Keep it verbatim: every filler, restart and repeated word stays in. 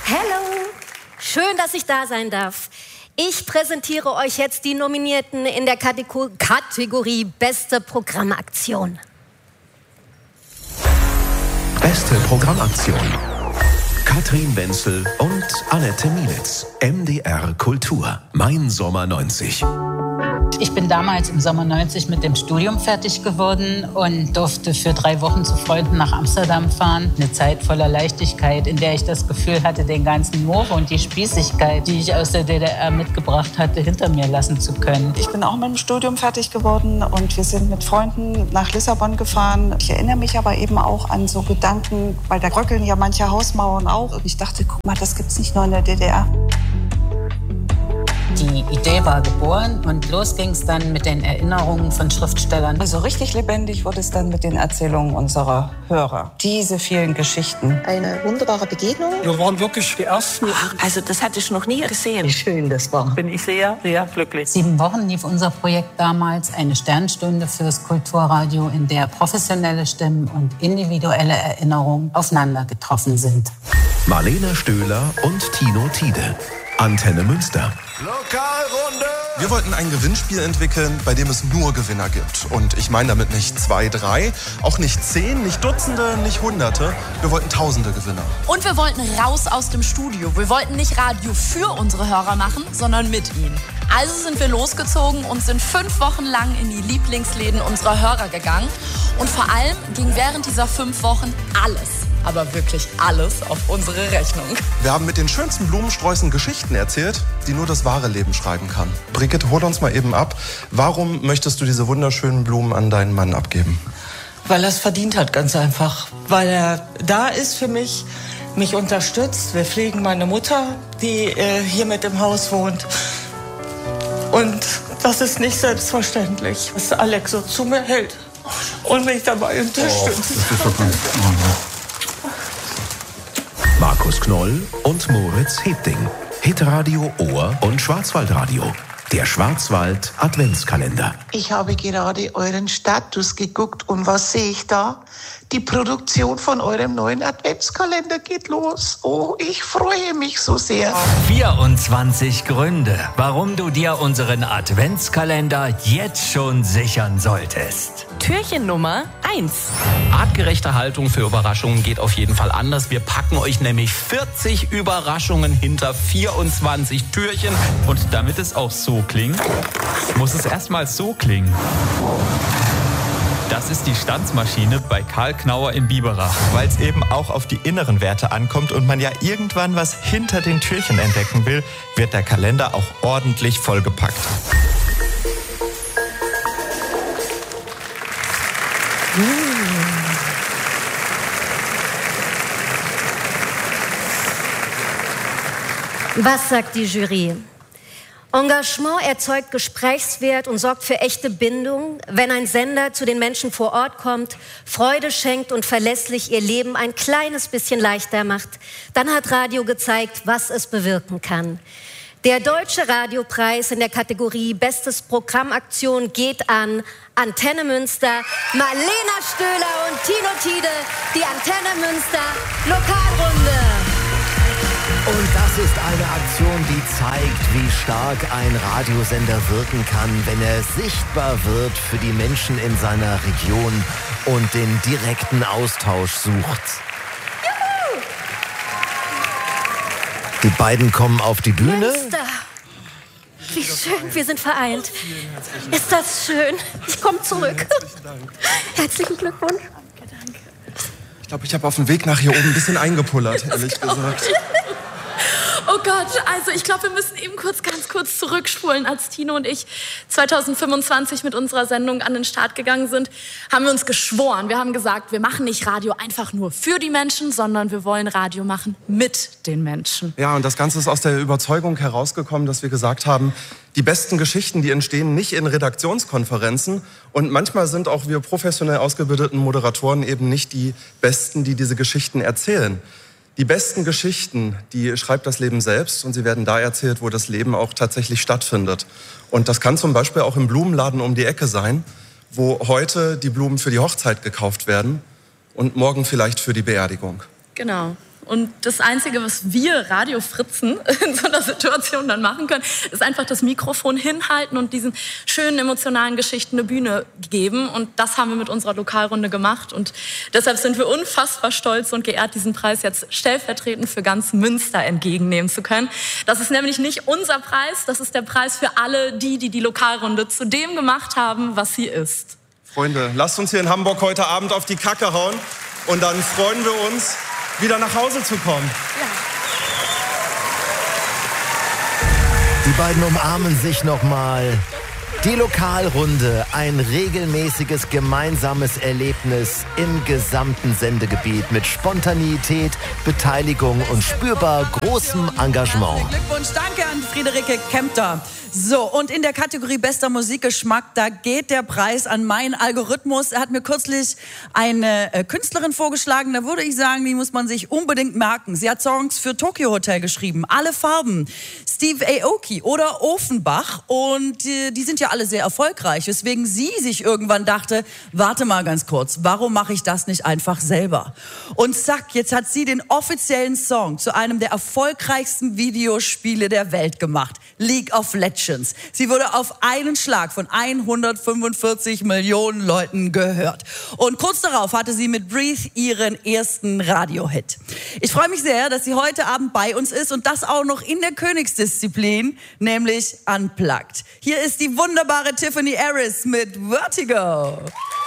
Hello, schön, dass ich da sein darf. Ich präsentiere euch jetzt die Nominierten in der Kategor- Kategorie Beste Programmaktion. Beste Programmaktion. Katrin Wenzel und Annette Mielitz. M D R Kultur. Mein Sommer neunzig. Ich bin damals im Sommer neunzig mit dem Studium fertig geworden und durfte für drei Wochen zu Freunden nach Amsterdam fahren. Eine Zeit voller Leichtigkeit, in der ich das Gefühl hatte, den ganzen Moor und die Spießigkeit, die ich aus der D D R mitgebracht hatte, hinter mir lassen zu können. Ich bin auch mit dem Studium fertig geworden und wir sind mit Freunden nach Lissabon gefahren. Ich erinnere mich aber eben auch an so Gedanken, weil da bröckeln ja manche Hausmauern auch. Und ich dachte, guck mal, das gibt's nicht nur in der D D R. Die Idee war geboren und los ging es dann mit den Erinnerungen von Schriftstellern. Also richtig lebendig wurde es dann mit den Erzählungen unserer Hörer. Diese vielen Geschichten. Eine wunderbare Begegnung. Wir waren wirklich die Ersten. Ach, also das hatte ich noch nie gesehen. Wie schön das war. Bin ich sehr, sehr glücklich. Sieben Wochen lief unser Projekt damals, eine Sternstunde fürs Kulturradio, in der professionelle Stimmen und individuelle Erinnerungen aufeinander getroffen sind. Marlene Stöhler und Tino Tiede. Antenne Münster. Lokalrunde! Wir wollten ein Gewinnspiel entwickeln, bei dem es nur Gewinner gibt. Und ich meine damit nicht zwei, drei, auch nicht zehn, nicht Dutzende, nicht Hunderte. Wir wollten Tausende Gewinner. Und wir wollten raus aus dem Studio. Wir wollten nicht Radio für unsere Hörer machen, sondern mit ihnen. Also sind wir losgezogen und sind fünf Wochen lang in die Lieblingsläden unserer Hörer gegangen. Und vor allem ging während dieser fünf Wochen alles, aber wirklich alles auf unsere Rechnung. Wir haben mit den schönsten Blumensträußen Geschichten erzählt, die nur das wahre Leben schreiben kann. Brigitte, hol uns mal eben ab. Warum möchtest du diese wunderschönen Blumen an deinen Mann abgeben? Weil er es verdient hat, ganz einfach. Weil er da ist für mich, mich unterstützt. Wir pflegen meine Mutter, die äh, hier mit im Haus wohnt. Und das ist nicht selbstverständlich, dass Alex so zu mir hält und mich dabei unterstützt. Oh, Markus Knoll und Moritz Hebding. Hitradio Ohr und Schwarzwaldradio. Der Schwarzwald Adventskalender. Ich habe gerade euren Status geguckt und was sehe ich da? Die Produktion von eurem neuen Adventskalender geht los. Oh, ich freue mich so sehr. vierundzwanzig Gründe, warum du dir unseren Adventskalender jetzt schon sichern solltest. Türchen Nummer eins. Artgerechte Haltung für Überraschungen geht auf jeden Fall anders. Wir packen euch nämlich vierzig Überraschungen hinter vierundzwanzig Türchen. Und damit es auch so klingt, muss es erstmal so klingen. Das ist die Stanzmaschine bei Karl Knauer in Biberach. Weil es eben auch auf die inneren Werte ankommt und man ja irgendwann was hinter den Türchen entdecken will, wird der Kalender auch ordentlich vollgepackt. Was sagt die Jury? Engagement erzeugt Gesprächswert und sorgt für echte Bindung, wenn ein Sender zu den Menschen vor Ort kommt, Freude schenkt und verlässlich ihr Leben ein kleines bisschen leichter macht. Dann hat Radio gezeigt, was es bewirken kann. Der Deutsche Radiopreis in der Kategorie Bestes Programmaktion geht an Antenne Münster, Marlene Stöhler und Tino Tiede, die Antenne Münster Lokalrunde. Und das ist eine Aktion, die zeigt, wie stark ein Radiosender wirken kann, wenn er sichtbar wird für die Menschen in seiner Region und den direkten Austausch sucht. Juhu! Die beiden kommen auf die Bühne. Münster. Wie schön, wir sind vereint. Ist das schön? Ich komme zurück. Herzlichen Glückwunsch. Danke, danke. Ich glaube, ich habe auf dem Weg nach hier oben ein bisschen eingepullert, ehrlich gesagt. Oh Gott, also ich glaube, wir müssen eben kurz, ganz kurz zurückspulen. Als Tino und ich zwanzig fünfundzwanzig mit unserer Sendung an den Start gegangen sind, haben wir uns geschworen. Wir haben gesagt, wir machen nicht Radio einfach nur für die Menschen, sondern wir wollen Radio machen mit den Menschen. Ja, und das Ganze ist aus der Überzeugung herausgekommen, dass wir gesagt haben, die besten Geschichten, die entstehen nicht in Redaktionskonferenzen. Und manchmal sind auch wir professionell ausgebildeten Moderatoren eben nicht die Besten, die diese Geschichten erzählen. Die besten Geschichten, die schreibt das Leben selbst und sie werden da erzählt, wo das Leben auch tatsächlich stattfindet. Und das kann zum Beispiel auch im Blumenladen um die Ecke sein, wo heute die Blumen für die Hochzeit gekauft werden und morgen vielleicht für die Beerdigung. Genau. Und das Einzige, was wir Radiofritzen in so einer Situation dann machen können, ist einfach das Mikrofon hinhalten und diesen schönen emotionalen Geschichten eine Bühne geben. Und das haben wir mit unserer Lokalrunde gemacht. Und deshalb sind wir unfassbar stolz und geehrt, diesen Preis jetzt stellvertretend für ganz Münster entgegennehmen zu können. Das ist nämlich nicht unser Preis, das ist der Preis für alle die, die die Lokalrunde zu dem gemacht haben, was sie ist. Freunde, lasst uns hier in Hamburg heute Abend auf die Kacke hauen und dann freuen wir uns, wieder nach Hause zu kommen. Ja. Die beiden umarmen sich nochmal. Die Lokalrunde, ein regelmäßiges gemeinsames Erlebnis im gesamten Sendegebiet mit Spontanität, Beteiligung und spürbar großem Engagement. Glückwunsch, danke an Friederike Kempter. So, und in der Kategorie bester Musikgeschmack, da geht der Preis an meinen Algorithmus. Er hat mir kürzlich eine äh, Künstlerin vorgeschlagen, da würde ich sagen, die muss man sich unbedingt merken. Sie hat Songs für Tokyo Hotel geschrieben, alle Farben, Steve Aoki oder Ofenbach, und äh, die sind ja alle sehr erfolgreich, weswegen sie sich irgendwann dachte, warte mal ganz kurz, warum mache ich das nicht einfach selber? Und zack, jetzt hat sie den offiziellen Song zu einem der erfolgreichsten Videospiele der Welt gemacht, League of Legends. Sie wurde auf einen Schlag von hundertfünfundvierzig Millionen Leuten gehört. Und kurz darauf hatte sie mit Breathe ihren ersten Radiohit. Ich freue mich sehr, dass sie heute Abend bei uns ist und das auch noch in der Königsdisziplin, nämlich Unplugged. Hier ist die wunderbare Tiffany Harris mit Vertigo.